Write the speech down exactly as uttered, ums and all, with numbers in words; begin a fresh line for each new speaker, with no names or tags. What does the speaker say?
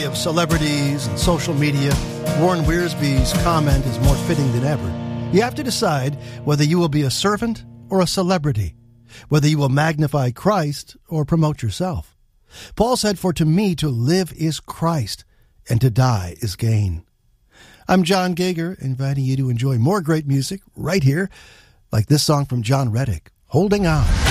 Of celebrities and social media, Warren Wiersbe's comment is more fitting than ever. You have to decide whether you will be a servant or a celebrity, whether you will magnify Christ or promote yourself. Paul said, "For to me to live is Christ, and to die is gain." I'm John Gager, inviting you to enjoy more great music right here, like this song from John Reddick, "Holding On."